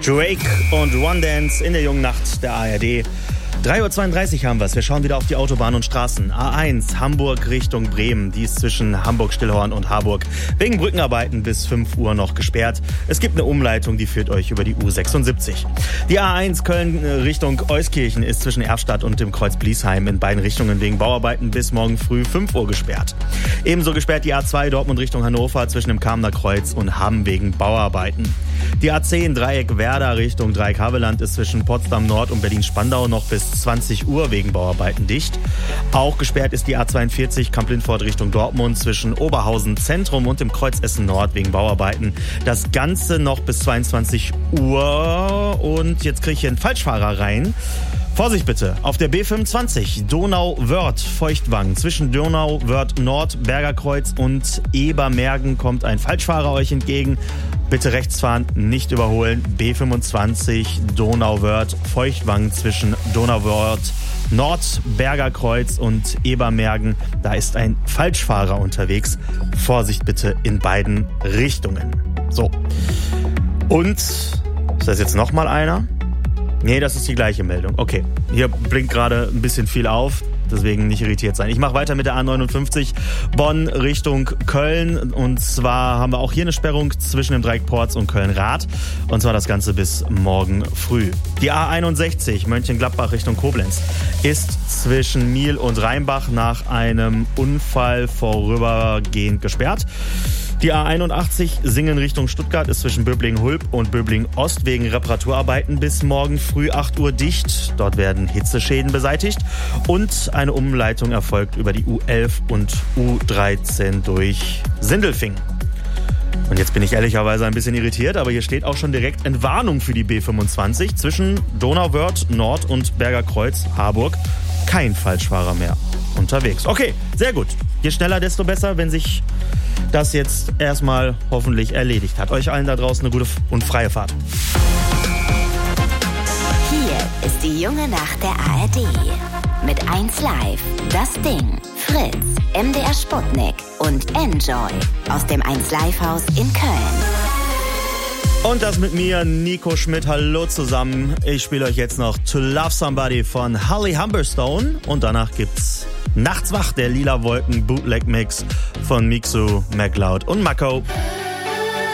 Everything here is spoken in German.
Drake und One Dance in der jungen Nacht der ARD. 3.32 Uhr haben wir es. Wir schauen wieder auf die Autobahn und Straßen. A1 Hamburg Richtung Bremen. Die ist zwischen Hamburg-Stillhorn und Harburg wegen Brückenarbeiten bis 5 Uhr noch gesperrt. Es gibt eine Umleitung, die führt euch über die U76. Die A1 Köln Richtung Euskirchen ist zwischen Erfstadt und dem Kreuz Bliesheim in beiden Richtungen wegen Bauarbeiten bis morgen früh 5 Uhr gesperrt. Ebenso gesperrt die A2 Dortmund Richtung Hannover zwischen dem Kamener Kreuz und Hamm wegen Bauarbeiten. Die A10 Dreieck Werder Richtung Dreieck Havelland ist zwischen Potsdam Nord und Berlin-Spandau noch bis 20 Uhr wegen Bauarbeiten dicht. Auch gesperrt ist die A42 Kamp-Lindfort Richtung Dortmund zwischen Oberhausen Zentrum und dem Kreuz Essen Nord wegen Bauarbeiten. Das Ganze noch bis 22 Uhr. Und jetzt kriege ich hier einen Falschfahrer rein. Vorsicht bitte, auf der B25 Donau-Wörth Feuchtwangen zwischen Donau-Wörth Nord, Bergerkreuz und Ebermergen kommt ein Falschfahrer euch entgegen. Bitte rechts fahren, nicht überholen. B25 Donau-Wörth Feuchtwangen zwischen Donau-Wörth Nord, Bergerkreuz und Ebermergen. Da ist ein Falschfahrer unterwegs. Vorsicht bitte in beiden Richtungen. So. Und ist das jetzt nochmal einer? Nee, das ist die gleiche Meldung. Okay, hier blinkt gerade ein bisschen viel auf, deswegen nicht irritiert sein. Ich mache weiter mit der A59 Bonn Richtung Köln. Und zwar haben wir auch hier eine Sperrung zwischen dem Dreieck Porz und Köln-Rath. Und zwar das Ganze bis morgen früh. Die A61 Mönchengladbach Richtung Koblenz ist zwischen Miel und Rheinbach nach einem Unfall vorübergehend gesperrt. Die A81 Singen Richtung Stuttgart ist zwischen Böblingen-Hulb und Böblingen-Ost wegen Reparaturarbeiten bis morgen früh 8 Uhr dicht. Dort werden Hitzeschäden beseitigt. Und eine Umleitung erfolgt über die U11 und U13 durch Sindelfingen. Und jetzt bin ich ehrlicherweise ein bisschen irritiert, aber hier steht auch schon direkt Entwarnung für die B25 zwischen Donau-Wörth Nord und Bergerkreuz Harburg. Kein Falschfahrer mehr unterwegs. Okay, sehr gut. Je schneller, desto besser, wenn sich das jetzt erstmal hoffentlich erledigt hat. Euch allen da draußen eine gute und freie Fahrt. Hier ist die junge Nacht der ARD. Mit 1 Live, Das Ding, Fritz, MDR Sputnik und Enjoy aus dem 1 Live Haus in Köln. Und das mit mir, Nico Schmidt. Hallo zusammen. Ich spiele euch jetzt noch To Love Somebody von Holly Humberstone. Und danach gibt's Nachts wach, der Lila Wolken Bootleg Mix von Mixu, MacLeod und Mako.